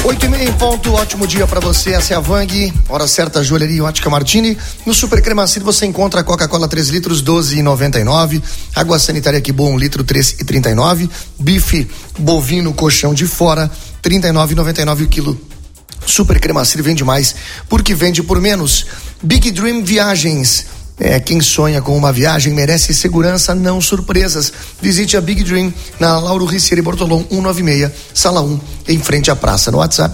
8h30 em ponto, ótimo dia pra você, essa é a Vang, hora certa, Joalheria Ótica Martini. No Super Cremacir você encontra Coca-Cola 3 litros, 12,99, água sanitária Que Bom, 1 litro, 3,39, bife bovino colchão de fora, 39,99 o quilo. Super Cremacir vende mais, porque vende por menos. Big Dream Viagens. Quem sonha com uma viagem merece segurança, não surpresas. Visite a Big Dream na Lauro Ricieri Bortolom 196, sala 1, em frente à praça. No WhatsApp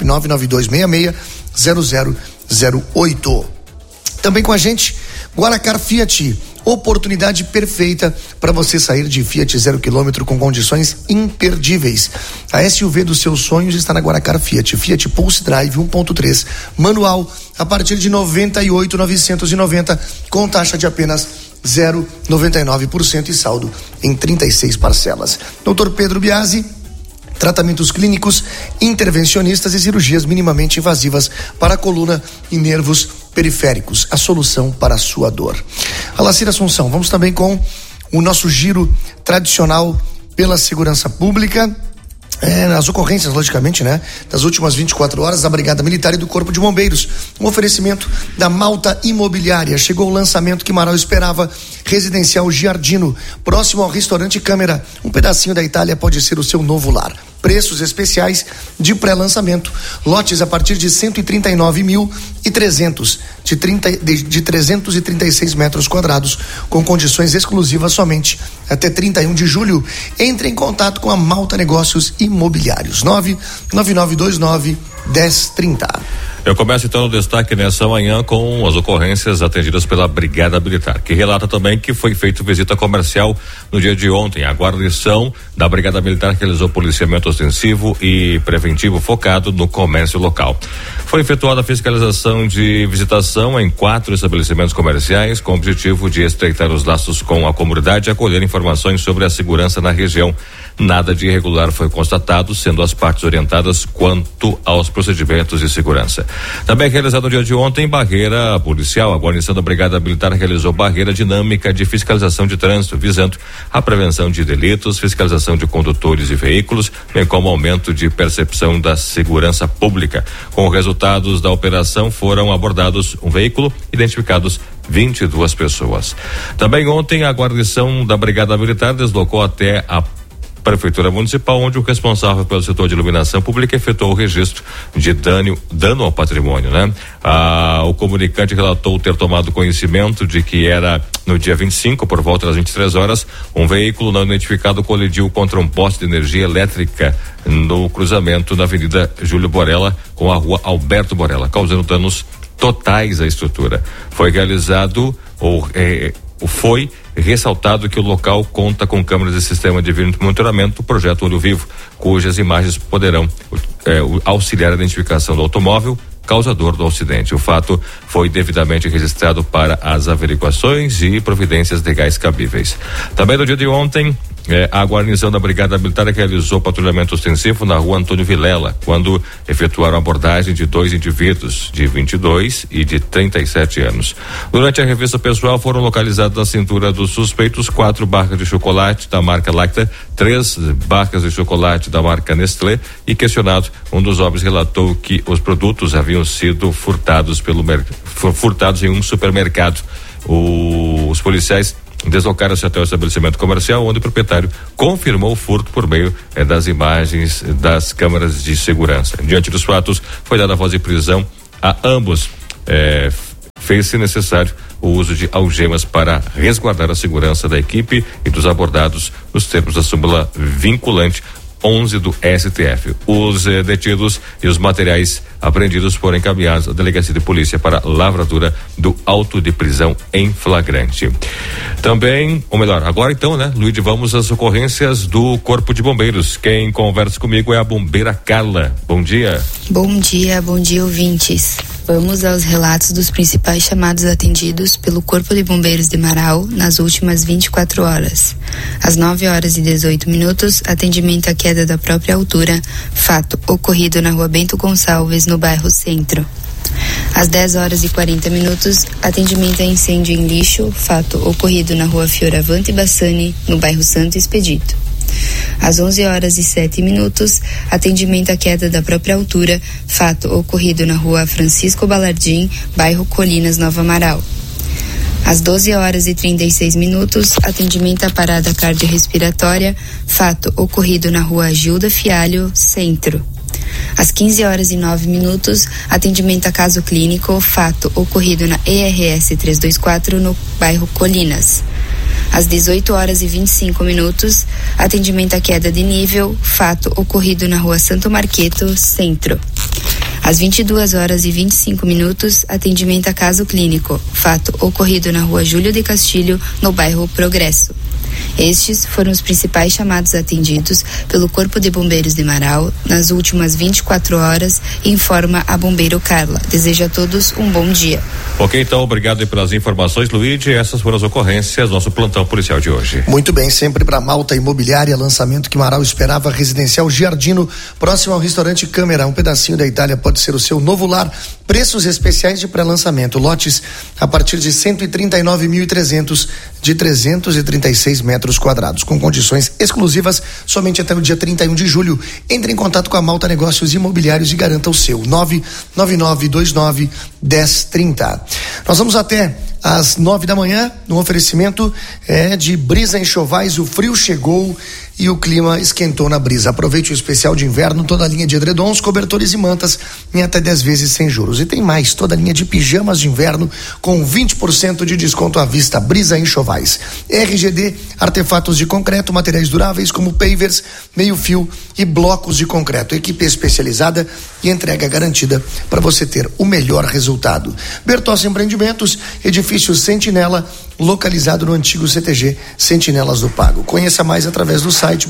992660008. Também com a gente, Guaracar Fiat. Oportunidade perfeita para você sair de Fiat 0 km com condições imperdíveis. A SUV dos seus sonhos está na Guaracar Fiat. Fiat Pulse Drive 1.3 manual a partir de 98.990 com taxa de apenas 0,99% e saldo em 36 parcelas. Dr. Pedro Biasi, tratamentos clínicos, intervencionistas e cirurgias minimamente invasivas para a coluna e nervos periféricos, a solução para a sua dor. Alacir Assunção, vamos também com o nosso giro tradicional pela segurança pública, nas ocorrências, logicamente, né? Das últimas 24 horas da Brigada Militar e do Corpo de Bombeiros. Um oferecimento da Malta Imobiliária. Chegou o lançamento que Marau esperava, Residencial Giardino, próximo ao restaurante Câmara. Um pedacinho da Itália pode ser o seu novo lar. Preços especiais de pré-lançamento. Lotes a partir de 139.300 de 336 metros quadrados, com condições exclusivas somente até 31 de julho. Entre em contato com a Malta Negócios Imobiliários. 99929-1030. Eu começo então no destaque nessa manhã com as ocorrências atendidas pela Brigada Militar, que relata também que foi feita visita comercial no dia de ontem. A guarnição da Brigada Militar realizou policiamento ostensivo e preventivo focado no comércio local. Foi efetuada a fiscalização de visitação em 4 estabelecimentos comerciais com o objetivo de estreitar os laços com a comunidade e acolher informações sobre a segurança na região. Nada de irregular foi constatado, sendo as partes orientadas quanto aos procedimentos de segurança. Também realizado no dia de ontem, barreira policial. A guarnição da Brigada Militar realizou barreira dinâmica de fiscalização de trânsito, visando a prevenção de delitos, fiscalização de condutores e veículos, bem como aumento de percepção da segurança pública. Com resultados da operação, foram abordados um veículo, identificados 22 pessoas. Também ontem, a guarnição da Brigada Militar deslocou até a Prefeitura Municipal, onde o responsável pelo setor de iluminação pública efetuou o registro de dano ao patrimônio, né? O comunicante relatou ter tomado conhecimento de que era no dia 25, por volta das 23 horas, um veículo não identificado colidiu contra um poste de energia elétrica no cruzamento na Avenida Júlio Borella com a Rua Alberto Borella, causando danos totais à estrutura. Foi ressaltado que o local conta com câmeras de sistema de vídeo monitoramento do projeto Olho Vivo, cujas imagens poderão auxiliar a identificação do automóvel causador do acidente. O fato foi devidamente registrado para as averiguações e providências legais cabíveis. Também no dia de ontem, a guarnição da Brigada Militar realizou patrulhamento ostensivo na Rua Antônio Vilela, quando efetuaram a abordagem de 2 indivíduos de 22 e de 37 anos. Durante a revista pessoal, foram localizadas na cintura dos suspeitos 4 barras de chocolate da marca Lacta, 3 barras de chocolate da marca Nestlé, e questionado, um dos homens relatou que os produtos haviam sido furtados em um supermercado. Os policiais deslocaram-se até o estabelecimento comercial, onde o proprietário confirmou o furto por meio das imagens das câmeras de segurança. Diante dos fatos, foi dada a voz de prisão a ambos. Fez-se necessário o uso de algemas para resguardar a segurança da equipe e dos abordados nos termos da súmula vinculante 11 do STF. Os detidos e os materiais apreendidos foram encaminhados à Delegacia de Polícia para lavratura do auto de prisão em flagrante. Também, ou melhor, agora então, né, Luiz, vamos às ocorrências do Corpo de Bombeiros. Quem conversa comigo é a bombeira Carla. Bom dia. Bom dia, ouvintes. Vamos aos relatos dos principais chamados atendidos pelo Corpo de Bombeiros de Marau nas últimas 24 horas. Às 9h18, atendimento à queda da própria altura, fato ocorrido na Rua Bento Gonçalves, no bairro Centro. Às 10h40, atendimento a incêndio em lixo, fato ocorrido na Rua Fioravante Bassani, no bairro Santo Expedito. Às 11h07, atendimento à queda da própria altura, fato ocorrido na rua Francisco Balardim, bairro Colinas, Nova Amaral. Às 12h36, atendimento à parada cardiorrespiratória, fato ocorrido na rua Gilda Fialho, Centro. Às 15h09, atendimento a caso clínico, fato ocorrido na ERS 324, no bairro Colinas. Às 18h25, atendimento à queda de nível, fato ocorrido na rua Santo Marqueto, Centro. Às 22h25, atendimento a caso clínico, fato ocorrido na rua Júlio de Castilho, no bairro Progresso. Estes foram os principais chamados atendidos pelo Corpo de Bombeiros de Marau nas últimas 24 horas, informa a bombeiro Carla. Desejo a todos um bom dia. Ok, então, obrigado pelas informações, Luíde. Essas foram as ocorrências do nosso plantão policial de hoje. Muito bem, sempre para Malta Imobiliária, lançamento que Marau esperava, residencial Giardino, próximo ao restaurante Câmara. Um pedacinho da Itália pode ser o seu novo lar. Preços especiais de pré-lançamento, lotes a partir de 139.300 de 336 metros quadrados, com condições exclusivas somente até o dia 31 de julho. Entre em contato com a Malta Negócios Imobiliários e garanta o seu 99929-1030. Nós vamos até às 9 da manhã, no oferecimento de Brisa Enxovais. O frio chegou e o clima esquentou na Brisa. Aproveite o especial de inverno, toda a linha de edredons, cobertores e mantas em até 10 vezes sem juros. E tem mais, toda a linha de pijamas de inverno com 20% de desconto à vista. Brisa Enxovais. RGD, artefatos de concreto, materiais duráveis como pavers, meio-fio e blocos de concreto. Equipe especializada e entrega garantida para você ter o melhor resultado. Bertossi Empreendimentos, edifício Sentinela, localizado no antigo CTG Sentinelas do Pago. Conheça mais através do site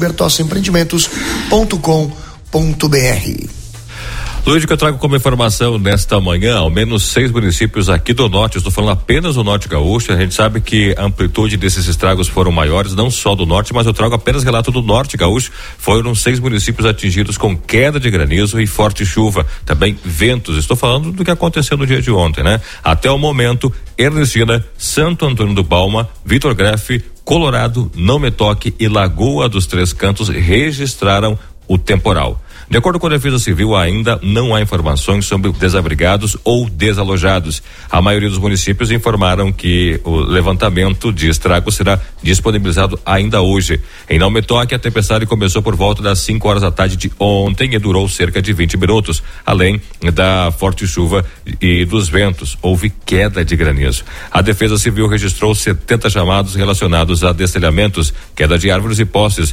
bertossiempreendimentos.com.br. Luiz, que eu trago como informação nesta manhã, ao menos 6 municípios aqui do norte, estou falando apenas do norte gaúcho. A gente sabe que a amplitude desses estragos foram maiores, não só do norte, mas eu trago apenas relato do norte gaúcho. Foram 6 municípios atingidos com queda de granizo e forte chuva, também ventos. Estou falando do que aconteceu no dia de ontem, né? Até o momento, Ernestina, Santo Antônio do Palma, Vitor Grefe, Colorado, Não Me Toque e Lagoa dos Três Cantos registraram o temporal. De acordo com a Defesa Civil, ainda não há informações sobre desabrigados ou desalojados. A maioria dos municípios informaram que o levantamento de estragos será disponibilizado ainda hoje. Em Não Me Toque, a tempestade começou por volta das 5 horas da tarde de ontem e durou cerca de 20 minutos. Além da forte chuva e dos ventos, houve queda de granizo. A Defesa Civil registrou 70 chamados relacionados a destelhamentos, queda de árvores e postes.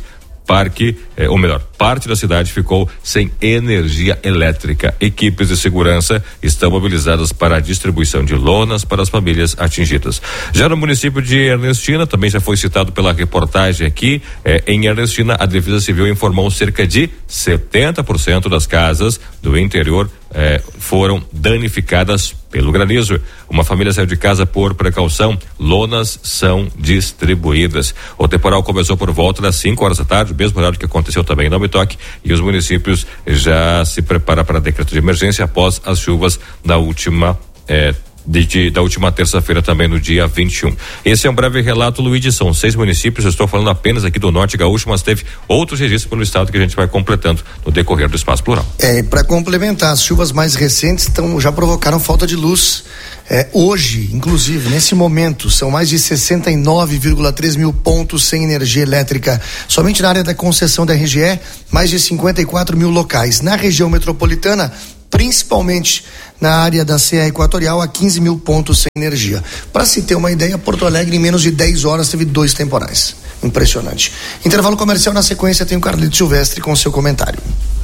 Parte da cidade ficou sem energia elétrica. Equipes de segurança estão mobilizadas para a distribuição de lonas para as famílias atingidas. Já no município de Ernestina, também já foi citado pela reportagem aqui, em Ernestina, a Defesa Civil informou cerca de 70% das casas do interior foram danificadas pelo granizo. Uma família saiu de casa por precaução, lonas são distribuídas. O temporal começou por volta das 5 horas da tarde, o mesmo horário que aconteceu também em Não Me Toque, e os municípios já se preparam para decreto de emergência após as chuvas da última terça-feira, também no dia 21. Esse é um breve relato, Luiz, são 6 municípios, eu estou falando apenas aqui do norte gaúcho, mas teve outros registros pelo estado que a gente vai completando no decorrer do Espaço Plural. Para complementar, as chuvas mais recentes já provocaram falta de luz. Hoje, inclusive, nesse momento, são mais de 69,3 mil pontos sem energia elétrica. Somente na área da concessão da RGE, mais de 54 mil locais. Na região metropolitana, principalmente na área da CE Equatorial, há 15 mil pontos sem energia. Para se ter uma ideia, Porto Alegre, em menos de 10 horas, teve 2 temporais. Impressionante. Intervalo comercial, na sequência tem o Carlito Silvestre com seu comentário.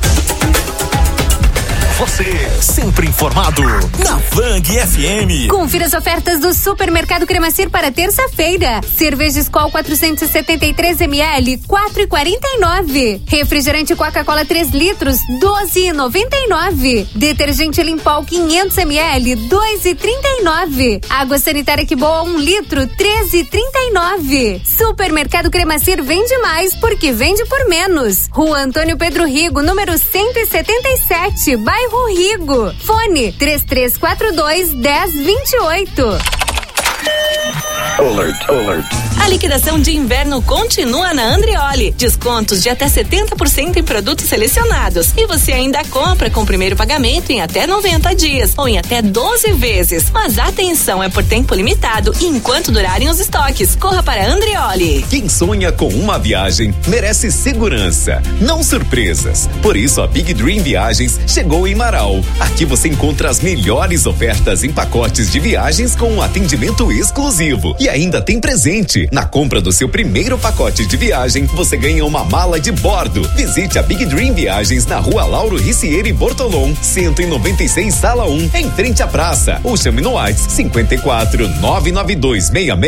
Você sempre informado na Vang FM. Confira as ofertas do Supermercado Cremacir para terça-feira. Cerveja Skol 473 ml, 4,49. Refrigerante Coca-Cola 3 litros, 12,99. Detergente Limpol 500 ml, 2,39. Água sanitária Que Boa 1 litro, 13,39. Supermercado Cremacir vende mais porque vende por menos. Rua Antônio Pedro Rigo, número 177, bairro Rigo. Fone 3342-1028. Alert. A liquidação de inverno continua na Andrioli. Descontos de até 70% em produtos selecionados. E você ainda compra com o primeiro pagamento em até 90 dias ou em até 12 vezes. Mas atenção, é por tempo limitado e enquanto durarem os estoques. Corra para Andrioli. Quem sonha com uma viagem merece segurança, não surpresas. Por isso a Big Dream Viagens chegou em Marau. Aqui você encontra as melhores ofertas em pacotes de viagens com um atendimento exclusivo. E ainda tem presente. Na compra do seu primeiro pacote de viagem, você ganha uma mala de bordo. Visite a Big Dream Viagens na Rua Lauro Ricieri Bortolom, 196, Sala 1, em frente à praça. Ou chame no WhatsApp 54 992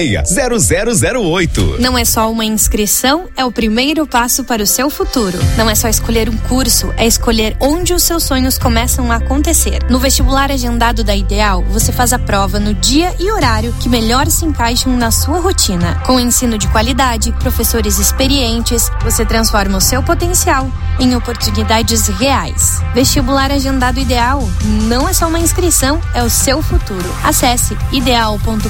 66 0008. Não é só uma inscrição, é o primeiro passo para o seu futuro. Não é só escolher um curso, é escolher onde os seus sonhos começam a acontecer. No vestibular agendado da Ideal, você faz a prova no dia e horário que melhor se encaixam na sua rotina. Com ensino de qualidade, professores experientes, você transforma o seu potencial em oportunidades reais. Vestibular agendado Ideal não é só uma inscrição, é o seu futuro. Acesse ideal.com.br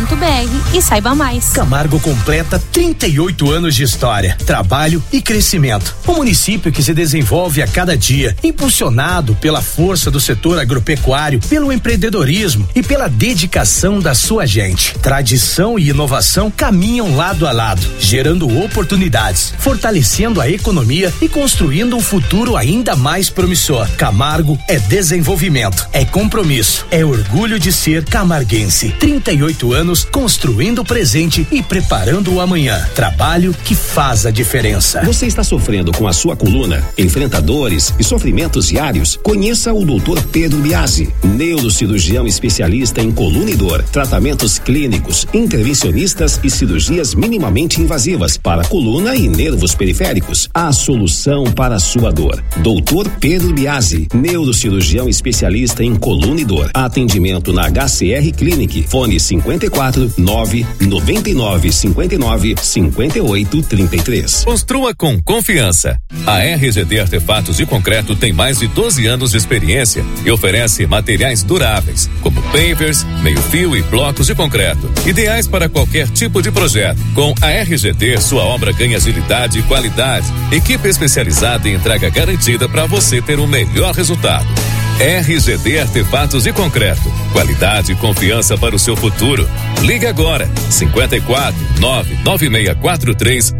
e saiba mais. Camargo completa 38 anos de história, trabalho e crescimento. Um município que se desenvolve a cada dia, impulsionado pela força do setor agropecuário, pelo empreendedorismo e pela dedicação da sua gente. Tradição e inovação caminham lado a lado, gerando oportunidades, fortalecendo a economia e construindo um futuro ainda mais promissor. Camargo é desenvolvimento, é compromisso, é orgulho de ser camarguense. 38 anos construindo o presente e preparando o amanhã. Trabalho que faz a diferença. Você está sofrendo com a sua coluna? Enfrenta dores e sofrimentos diários? Conheça o Dr. Pedro Biasi, neurocirurgião especialista em coluna e dor, tratamentos clínicos, intervencionistas e cirurgias minimamente invasivas para coluna e nervos periféricos. A solução para a sua dor. Dr. Pedro Biasi, neurocirurgião especialista em coluna e dor. Atendimento na HCR Clinic. Fone 54 9 99 59 58 33. Construa com confiança. A RGD Artefatos de Concreto tem mais de 12 anos de experiência e oferece materiais duráveis, como pavers, meio-fio e blocos de concreto, ideais para qualquer tipo de projeto. Com a RGD, sua obra ganha agilidade e qualidade. Equipe especializada e entrega garantida para você ter o melhor resultado. RGD Artefatos de Concreto. Qualidade e confiança para o seu futuro. Liga agora. 54 99643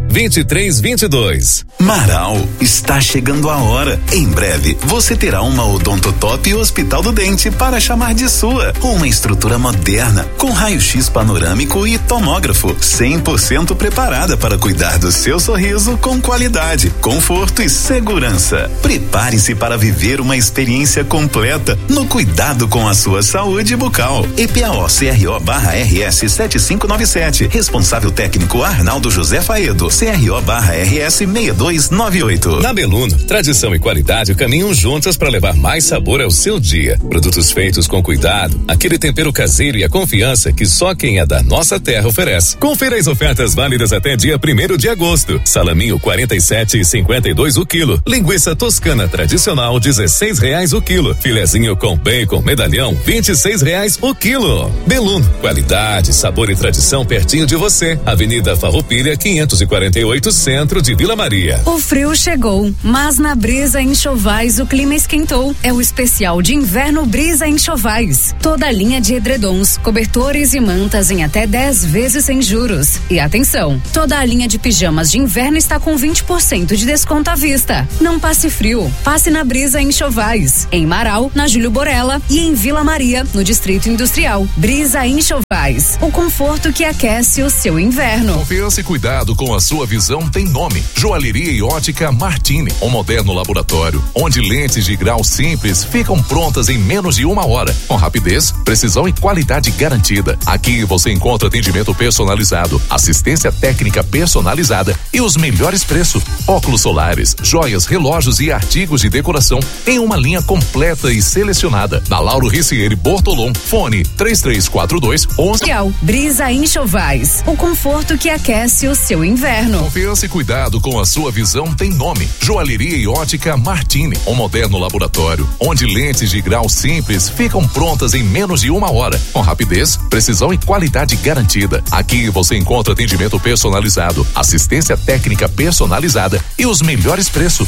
2322. Marau, está chegando a hora. Em breve, você terá uma Odontotop Hospital do Dente para chamar de sua. Uma estrutura moderna, com raio-x panorâmico e tomógrafo, 100% preparada para cuidar do seu sorriso com qualidade, conforto e segurança. Prepare-se para viver uma experiência completa no cuidado com a sua saúde bucal. EPAO-CRO/RS 7597. Responsável técnico Arnaldo José Faedo. CRO/RS 6298. Na Beluno, tradição e qualidade caminham juntas para levar mais sabor ao seu dia. Produtos feitos com cuidado, aquele tempero caseiro e a confiança que só quem é da nossa terra oferece. Confira as ofertas válidas até dia 1º de agosto. Salaminho 47,52 o quilo. Linguiça toscana tradicional R$16 o quilo. Filezinho com bacon medalhão R$26 o quilo. Beluno, qualidade, sabor e tradição pertinho de você. Avenida Farroupilha 548, centro de Vila Maria. O frio chegou, mas na Brisa Enxovais o clima esquentou. É o especial de inverno Brisa Enxovais. Toda a linha de edredons, cobertores e mantas em até 10 vezes sem juros. E atenção, toda a linha de pijamas de inverno está com 20% de desconto à vista. Não passe frio, passe na Brisa Enxovais. Em Marau, na Júlio Borella e em Vila Maria, no Distrito Industrial. Brisa Enxovais, o conforto que aquece o seu inverno. Confiança e cuidado com a sua visão tem nome. Joalheria e ótica Martini, um moderno laboratório, onde lentes de grau simples ficam prontas em menos de 1 hora, com rapidez, precisão e qualidade garantida. Aqui você encontra atendimento personalizado, assistência técnica personalizada e os melhores preços. Óculos solares, joias, relógios e artigos de decoração em uma linha completa e selecionada. Na Lauro Ricieri Bortolom, fone 3342 11. Brisa Enxovais, o conforto que aquece o seu inverno. inverno. Confiança e cuidado com a sua visão tem nome. Joalheria e ótica Martini, um moderno laboratório, onde lentes de grau simples ficam prontas em menos de 1 hora, com rapidez, precisão e qualidade garantida. Aqui você encontra atendimento personalizado, assistência técnica personalizada e os melhores preços.